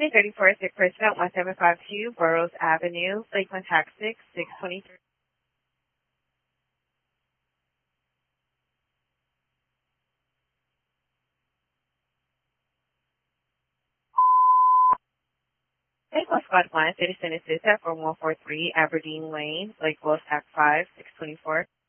2034 Sick Person at 1752 Burroughs Avenue, Lakeland Tax 623. Lakeland Squad 1, Citizen Assist at 4143 Aberdeen Lane, Lakeville Tax 5, 624.